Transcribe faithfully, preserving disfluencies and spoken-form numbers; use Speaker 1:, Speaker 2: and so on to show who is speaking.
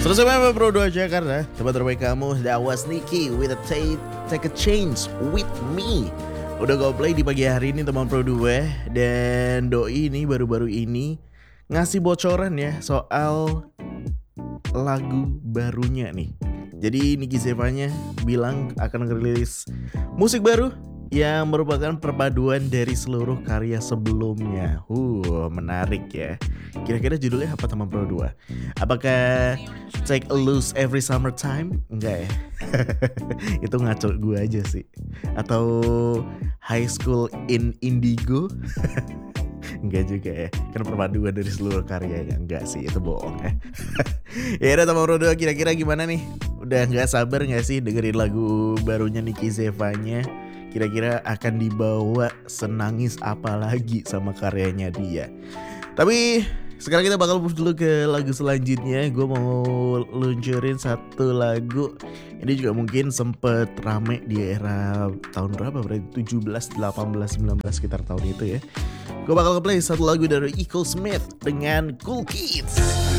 Speaker 1: Selesai main Pro dua Jakarta. Tempat terbaik kamu. That was Nicky with a take, take a chance with me. Udah gue play di pagi hari ini teman Pro dua. Dan Doi ini baru-baru ini ngasih bocoran ya soal lagu barunya nih. Jadi Nicky Zevanya bilang akan ngerilis musik baru yang merupakan perpaduan dari seluruh karya sebelumnya. Uh, menarik ya. Kira-kira judulnya apa teman Pro dua? Apakah Take a Loose Every Summertime? Enggak ya. Itu ngaco gue aja sih. Atau High School in Indigo? Enggak juga ya. Kan perpaduan dari seluruh karyanya. Enggak sih, itu bohong ya. Ya udah teman Pro dua, kira-kira gimana nih? Udah gak sabar gak sih dengerin lagu barunya Nicky Zevanya? Kira-kira akan dibawa senangis apa lagi sama karyanya dia. Tapi sekarang kita bakal move dulu ke lagu selanjutnya. Gue mau luncurin satu lagu. Ini juga mungkin sempet rame di era tahun berapa? Berarti tujuh belas, delapan belas, sembilan belas sekitar tahun itu ya. Gue bakal play satu lagu dari Equal Smith dengan Cool Kids.